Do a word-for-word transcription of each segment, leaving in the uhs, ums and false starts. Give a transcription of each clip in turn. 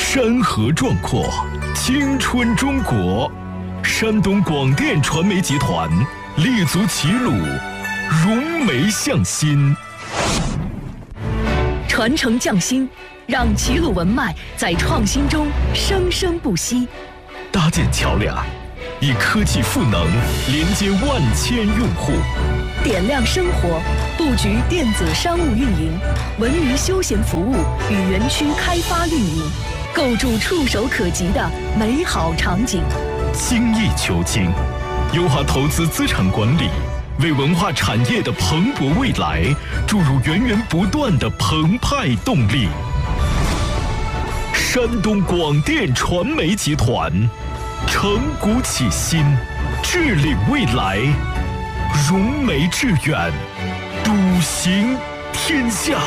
山河壮阔，青春中国。山东广电传媒集团立足齐鲁，融媒向心， 传承匠心，让齐鲁文脉在创新中生生不息。 搭建桥梁，以科技赋能连接万千用户。 点亮生活，布局电子商务运营、文娱休闲服务与园区开发运营，构筑触手可及的美好场景。 精益求精，优化投资资产管理，为文化产业的蓬勃未来注入源源不断的澎湃动力。山东广电传媒集团，承股启新，致力未来，融媒致远，笃行天下。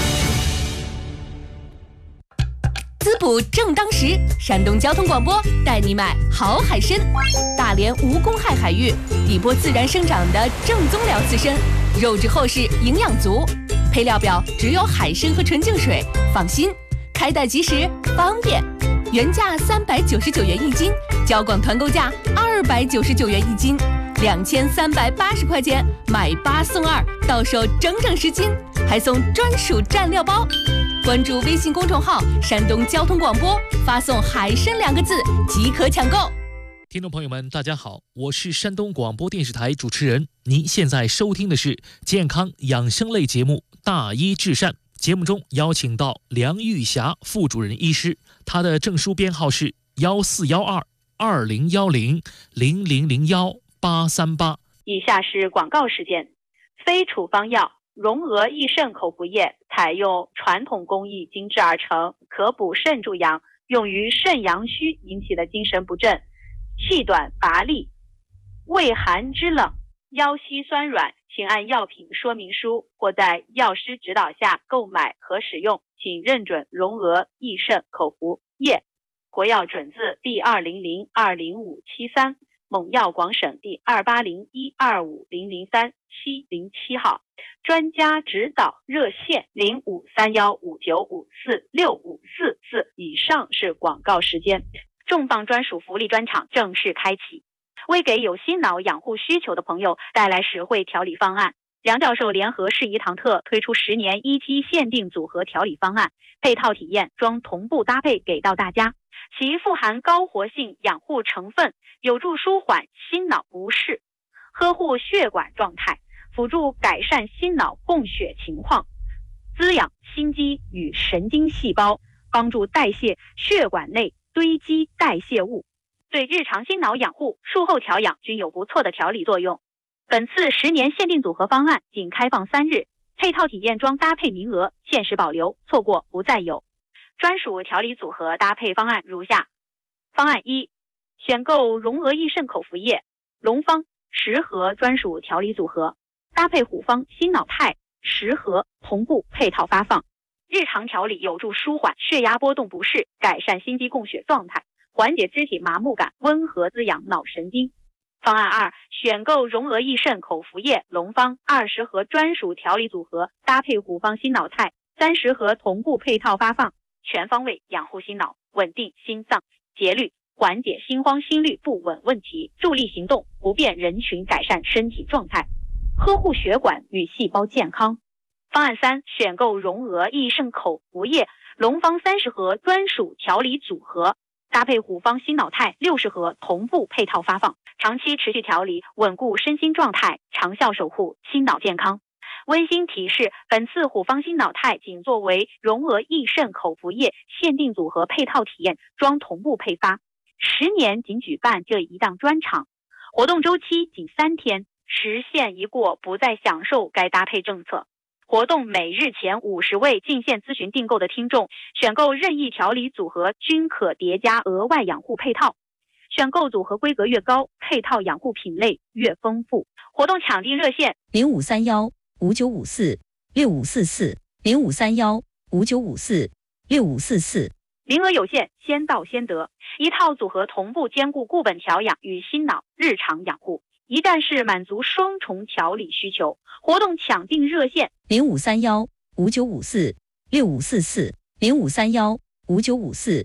滋补正当时，山东交通广播带你买好海参。大连无公害海域，底波自然生长的正宗辽刺参，肉质厚实，营养足。配料表只有海参和纯净水，放心，开袋即食，方便。原价三百九十九元一斤，交广团购价二百九十九元一斤，两千三百八十块钱买八送二，到手整整十斤，还送专属蘸料包。关注微信公众号山东交通广播，发送海参两个字即可抢购。 听众朋友们大家好，我是山东广播电视台主持人，您现在收听的是健康养生类节目大医治善。节目中邀请到梁玉霞副主任医师，她的证书编号是幺四幺二二零幺零零零零幺八三八。 以下是广告时间。非处方药荣娥益肾口服液采用传统工艺精制而成，可补肾助阳，用于肾阳虚引起的精神不振、气短乏力、畏寒肢冷、腰膝酸软，请按药品说明书或在药师指导下购买和使用，请认准荣娥益肾口服液。国药准字第二零零二零五七三，蒙药广省第二八零一二五零零三七零七号。专家指导热线零五三幺五九五四六五四四。以上是广告时间。重磅专属福利专场正式开启，为给有心脑养护需求的朋友带来实惠调理方案。梁教授联合适宜堂特推出十年一期限定组合调理方案，配套体验装同步搭配给到大家，其富含高活性养护成分，有助舒缓心脑不适，呵护血管状态，辅助改善心脑供血情况，滋养心肌与神经细胞，帮助代谢血管内堆积代谢物，对日常心脑养护、术后调养均有不错的调理作用。本次十年限定组合方案仅开放三日，配套体验装搭配名额限时保留，错过不再有。专属调理组合搭配方案如下：方案一，选购荣娥益肾口服液、龙方十盒专属调理组合，搭配虎方心脑肽十盒同步配套发放，日常调理有助舒缓血压波动不适，改善心肌供血状态，缓解肢体麻木感，温和滋养脑神经。方案二，选购荣娥益肾口服液、龙方二十盒专属调理组合，搭配虎方心脑肽三十盒同步配套发放，全方位养护心脑，稳定心脏节律，缓解心慌心律不稳问题，助力行动不便人群改善身体状态，呵护血管与细胞健康。方案三，选购荣娥益肾口服液、龙方三十盒专属调理组合，搭配虎方心脑肽六十盒同步配套发放，长期持续调理，稳固身心状态，长效守护心脑健康。温馨提示，本次虎方心脑肽仅作为荣娥益肾口服液限定组合配套体验装同步配发，十年仅举办这一档专场，活动周期仅三天，时限一过不再享受该搭配政策。活动每日前五十位进线咨询订购的听众，选购任意调理组合均可叠加额外养护配套，选购组合规格越高，配套养护品类越丰富。活动抢订热线零五三幺五九五四六五四四零五三幺五九五四六五四四。 名额有限，先到先得。一套组合同步兼顾固本调养与心脑日常养护，一站式满足双重调理需求。活动抢订热线零五三幺五九五四六五四四零五三幺五九五四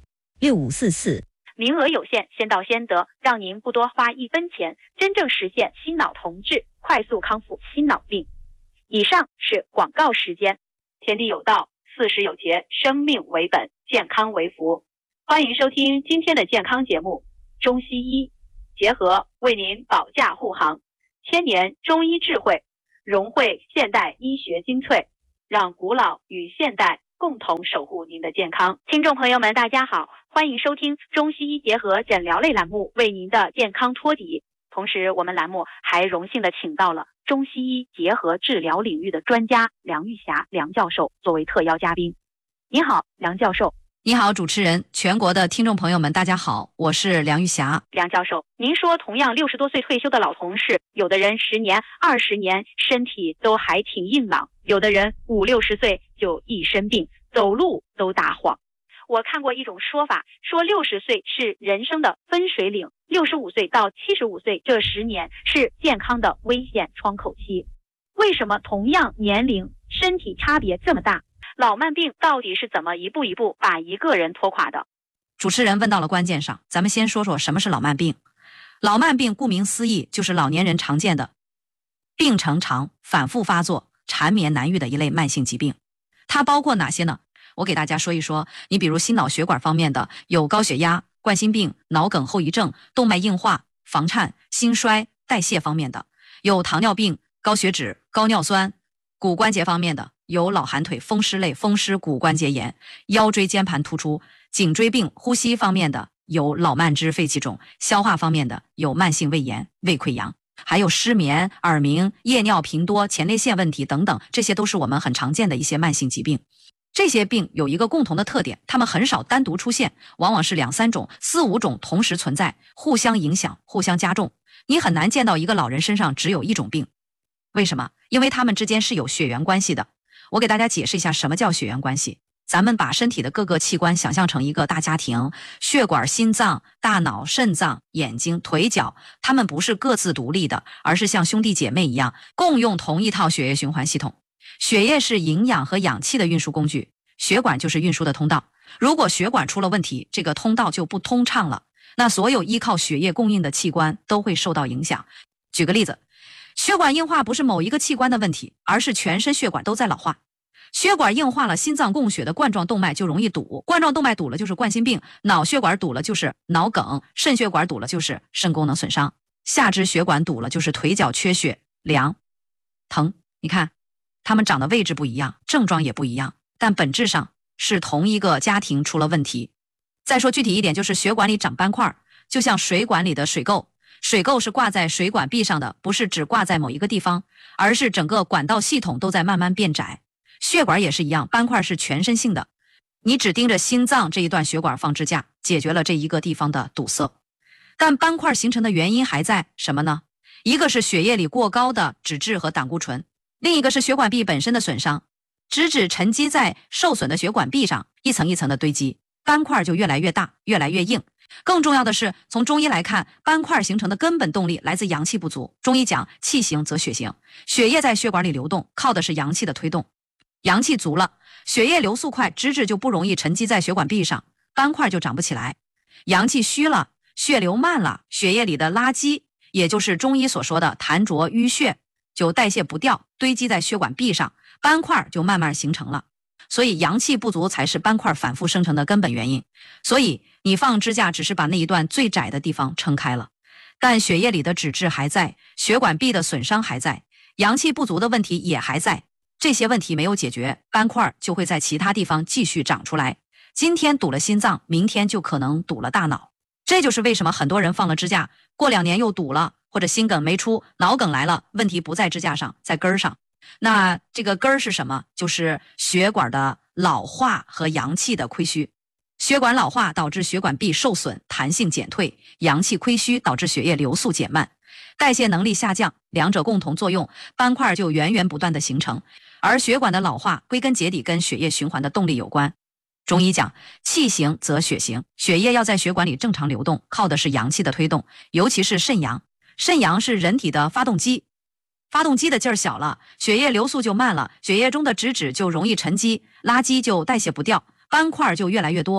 六五四四。 名额有限，先到先得，让您不多花一分钱，真正实现心脑同治，快速康复心脑病。以上是广告时间。天地有道，四时有节，生命为本，健康为福。欢迎收听今天的健康节目，中西医结合为您保驾护航，千年中医智慧融汇现代医学精粹，让古老与现代共同守护您的健康。听众朋友们，大家好，欢迎收听中西医结合诊疗类栏目为您的健康托底。同时，我们栏目还荣幸的请到了中西医结合治疗领域的专家梁玉霞梁教授作为特邀嘉宾。你好，梁教授。 你好，主持人，全国的听众朋友们，大家好，我是梁玉霞。 梁教授，您说同样六十多岁退休的老同事，有的人十年、二十年身体都还挺硬朗，有的人五六十岁就一身病，走路都打晃。我看过一种说法，说六十岁是人生的分水岭，六十五岁到七十五岁这十年是健康的危险窗口期。为什么同样年龄，身体差别这么大？老慢病到底是怎么一步一步把一个人拖垮的？ 主持人问到了关键上，咱们先说说什么是老慢病。老慢病顾名思义，就是老年人常见的病程长、反复发作、缠绵难愈的一类慢性疾病。它包括哪些呢？我给大家说一说。你比如心脑血管方面的，有高血压、冠心病、脑梗后遗症、动脉硬化、房颤、心衰、代谢方面的，有糖尿病、高血脂、高尿酸。骨关节方面的，有老寒腿、风湿类风湿骨关节炎、腰椎间盘突出、颈椎病。呼吸方面的，有老慢支、肺气肿。消化方面的，有慢性胃炎、胃溃疡，还有失眠、耳鸣、夜尿频多、前列腺问题等等，这些都是我们很常见的一些慢性疾病。这些病有一个共同的特点，它们很少单独出现，往往是两三种、四五种同时存在，互相影响、互相加重。你很难见到一个老人身上只有一种病。为什么？因为他们之间是有血缘关系的。我给大家解释一下什么叫血缘关系。咱们把身体的各个器官想象成一个大家庭，血管、心脏、大脑、肾脏、眼睛、腿脚，它们不是各自独立的，而是像兄弟姐妹一样，共用同一套血液循环系统。血液是营养和氧气的运输工具，血管就是运输的通道。如果血管出了问题，这个通道就不通畅了，那所有依靠血液供应的器官都会受到影响。举个例子，血管硬化不是某一个器官的问题，而是全身血管都在老化。血管硬化了，心脏供血的冠状动脉就容易堵，冠状动脉堵了就是冠心病，脑血管堵了就是脑梗，肾血管堵了就是肾功能损伤，下肢血管堵了就是腿脚缺血、凉、疼。你看，它们长的位置不一样，症状也不一样，但本质上是同一个家庭出了问题。再说具体一点，就是血管里长斑块，就像水管里的水垢。水垢是挂在水管壁上的，不是只挂在某一个地方，而是整个管道系统都在慢慢变窄。血管也是一样，斑块是全身性的，你只盯着心脏这一段血管放支架，解决了这一个地方的堵塞。但斑块形成的原因还在什么呢？一个是血液里过高的脂质和胆固醇，另一个是血管壁本身的损伤。脂质沉积在受损的血管壁上，一层一层的堆积，斑块就越来越大，越来越硬。更重要的是，从中医来看，斑块形成的根本动力来自阳气不足。中医讲气行则血行，血液在血管里流动，靠的是阳气的推动。阳气足了，血液流速快，脂质就不容易沉积在血管壁上，斑块就长不起来。阳气虚了，血流慢了，血液里的垃圾，也就是中医所说的痰浊淤血，就代谢不掉，堆积在血管壁上，斑块就慢慢形成了。所以阳气不足才是斑块反复生成的根本原因。所以你放支架只是把那一段最窄的地方撑开了，但血液里的脂质还在，血管壁的损伤还在，阳气不足的问题也还在。这些问题没有解决，斑块就会在其他地方继续长出来。今天堵了心脏，明天就可能堵了大脑。这就是为什么很多人放了支架，过两年又堵了，或者心梗没出，脑梗来了，问题不在支架上，在根儿上。那这个根儿是什么？就是血管的老化和阳气的亏虚。血管老化导致血管壁受损，弹性减退，阳气亏虚导致血液流速减慢，代谢能力下降，两者共同作用，斑块就源源不断的形成。而血管的老化归根结底跟血液循环的动力有关。中医讲气行则血行，血液要在血管里正常流动，靠的是阳气的推动，尤其是肾阳。肾阳是人体的发动机，发动机的劲儿小了，血液流速就慢了，血液中的脂质就容易沉积，垃圾就代谢不掉，斑块就越来越多。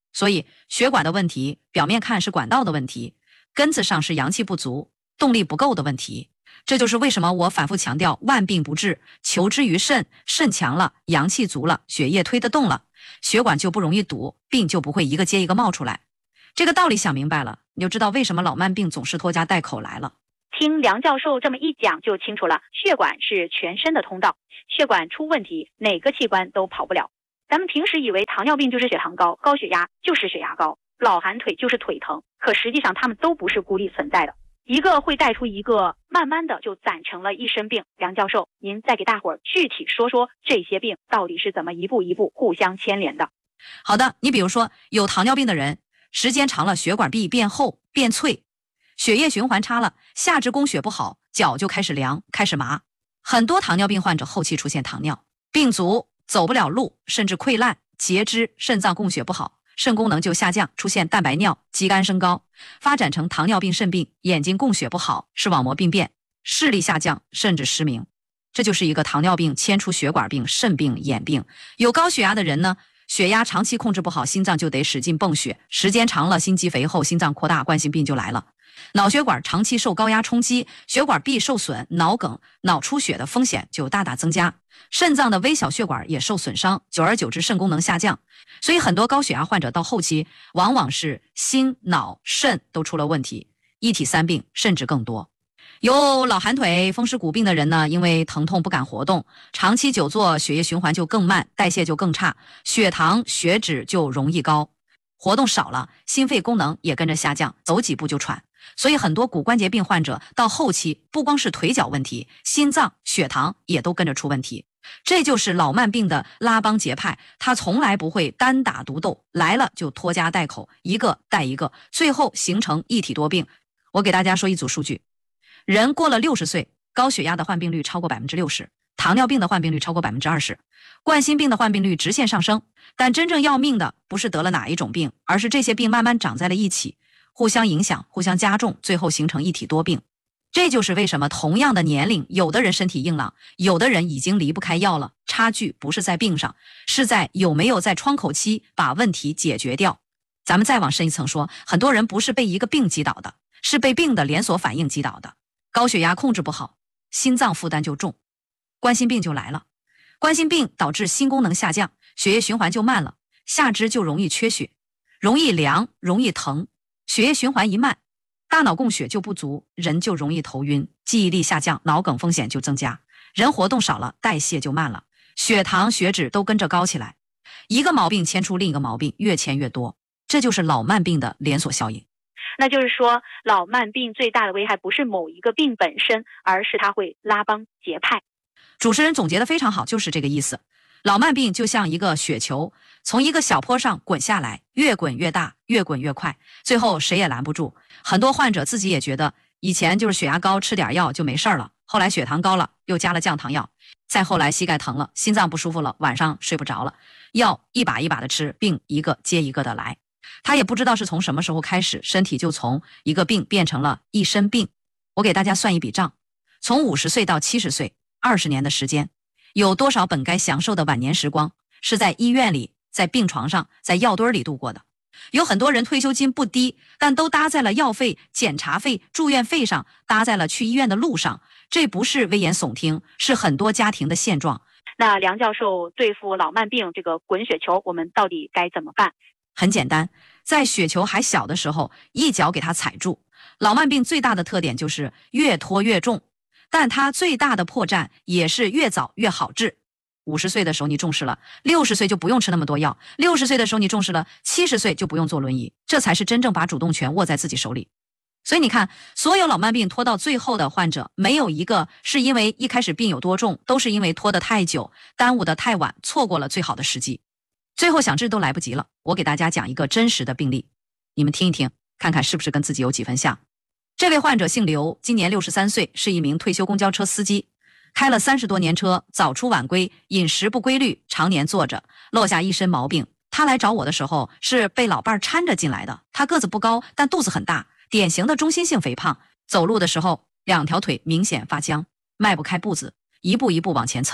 所以血管的问题表面看是管道的问题，根子上是阳气不足、动力不够的问题。这就是为什么我反复强调万病不治，求之于肾，肾强了，阳气足了，血液推得动了，血管就不容易堵，病就不会一个接一个冒出来。这个道理想明白了，你就知道为什么老慢病总是拖家带口来了。 听梁教授这么一讲就清楚了，血管是全身的通道，血管出问题，哪个器官都跑不了。咱们平时以为糖尿病就是血糖高，高血压就是血压高，老寒腿就是腿疼，可实际上它们都不是孤立存在的，一个会带出一个，慢慢的就攒成了一身病。梁教授，您再给大伙儿具体说说这些病到底是怎么一步一步互相牵连的。 好的，你比如说有糖尿病的人，时间长了血管壁变厚变脆，血液循环差了，下肢供血不好，脚就开始凉开始麻。很多糖尿病患者后期出现糖尿病足，走不了路，甚至溃烂截肢，肾脏供血不好，肾功能就下降，出现蛋白尿、肌酐升高，发展成糖尿病肾病，眼睛供血不好，视网膜病变，视力下降，甚至失明。这就是一个糖尿病牵出血管病、肾病、眼病。有高血压的人呢，血压长期控制不好，心脏就得使劲泵血，时间长了，心肌肥厚，心脏扩大，冠心病就来了。脑血管长期受高压冲击，血管壁受损，脑梗、脑出血的风险就大大增加。肾脏的微小血管也受损伤，久而久之肾功能下降。所以很多高血压患者到后期往往是心、脑、肾都出了问题，一体三病甚至更多。有老寒腿、风湿骨病的人呢，因为疼痛不敢活动，长期久坐，血液循环就更慢，代谢就更差，血糖、血脂就容易高，活动少了，心肺功能也跟着下降，走几步就喘。所以很多骨关节病患者到后期不光是腿脚问题，心脏、血糖也都跟着出问题。这就是老慢病的拉帮结派，他从来不会单打独斗，来了就拖家带口，一个带一个，最后形成一体多病。我给大家说一组数据，人过了六十岁，高血压的患病率超过 百分之六十， 糖尿病的患病率超过 百分之二十， 冠心病的患病率直线上升。但真正要命的不是得了哪一种病，而是这些病慢慢长在了一起，互相影响，互相加重，最后形成一体多病。这就是为什么同样的年龄，有的人身体硬朗，有的人已经离不开药了，差距不是在病上，是在有没有在窗口期把问题解决掉。咱们再往深一层说，很多人不是被一个病击倒的，是被病的连锁反应击倒的。高血压控制不好，心脏负担就重，冠心病就来了。冠心病导致心功能下降，血液循环就慢了，下肢就容易缺血，容易凉，容易疼，血液循环一慢，大脑供血就不足，人就容易头晕，记忆力下降，脑梗风险就增加，人活动少了，代谢就慢了，血糖、血脂都跟着高起来，一个毛病牵出另一个毛病，越牵越多，这就是老慢病的连锁效应。 那就是说，老慢病最大的危害不是某一个病本身，而是它会拉帮结派。 主持人总结的非常好，就是这个意思。老慢病就像一个雪球，从一个小坡上滚下来，越滚越大，越滚越快，最后谁也拦不住。很多患者自己也觉得，以前就是血压高，吃点药就没事了，后来血糖高了，又加了降糖药，再后来膝盖疼了，心脏不舒服了，晚上睡不着了，药一把一把的吃，病一个接一个的来。他也不知道是从什么时候开始，身体就从一个病变成了一身病。我给大家算一笔账，从五十岁到七十岁，二十年的时间，有多少本该享受的晚年时光是在医院里、在病床上、在药堆里度过的？有很多人退休金不低，但都搭在了药费、检查费、住院费上，搭在了去医院的路上。这不是危言耸听，是很多家庭的现状。 那梁教授，对付老慢病这个滚雪球，我们到底该怎么办？ 很简单，在雪球还小的时候，一脚给它踩住。老慢病最大的特点就是越拖越重，但它最大的破绽也是越早越好治。五十岁的时候你重视了，六十岁就不用吃那么多药，六十岁的时候你重视了，七十岁就不用坐轮椅，这才是真正把主动权握在自己手里。所以你看，所有老慢病拖到最后的患者，没有一个是因为一开始病有多重，都是因为拖得太久，耽误得太晚，错过了最好的时机，最后想治都来不及了。我给大家讲一个真实的病例，你们听一听，看看是不是跟自己有几分像。这位患者姓刘，今年六十三岁，是一名退休公交车司机，开了三十多年车，早出晚归，饮食不规律，常年坐着，落下一身毛病。他来找我的时候是被老伴儿搀着进来的，他个子不高，但肚子很大，典型的中心性肥胖，走路的时候两条腿明显发僵，迈不开步子，一步一步往前蹭。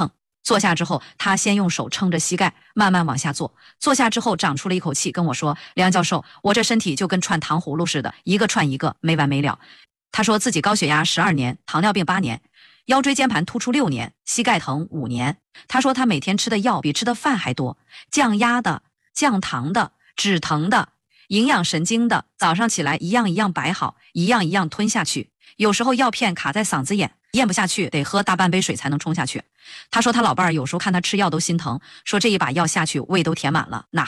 坐下之后，他先用手撑着膝盖，慢慢往下坐。坐下之后，长出了一口气，跟我说：“梁教授，我这身体就跟串糖葫芦似的，一个串一个，没完没了。”他说自己高血压十二年，糖尿病八年，腰椎间盘突出六年，膝盖疼五年。他说他每天吃的药比吃的饭还多，降压的、降糖的、止疼的、营养神经的，早上起来一样一样摆好，一样一样吞下去。有时候药片卡在嗓子眼，咽不下去，得喝大半杯水才能冲下去。他说他老伴儿有时候看他吃药都心疼，说这一把药下去胃都填满了，哪